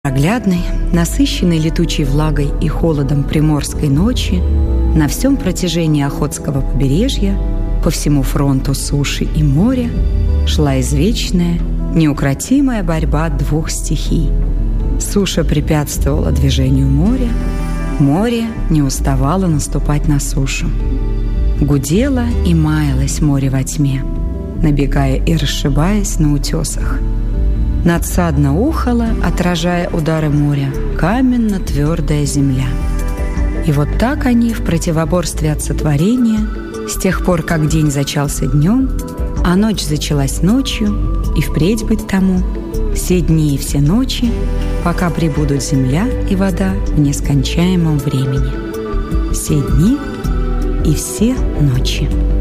Непроглядной, насыщенной летучей влагой и холодом приморской ночи, на всем протяжении Охотского побережья, по всему фронту суши и моря, шла извечная, неукротимая борьба двух стихий. Суша препятствовала движению моря, море не уставало наступать на сушу. Гудело и маялось море во тьме, набегая и расшибаясь на утесах. Надсадно ухала, отражая удары моря, каменно-твердая земля. И вот так они в противоборстве от сотворения, с тех пор, как день зачался днем, а ночь зачалась ночью, и впредь быть тому, все дни и все ночи, пока пребудут земля и вода в нескончаемом времени. Все дни и все ночи.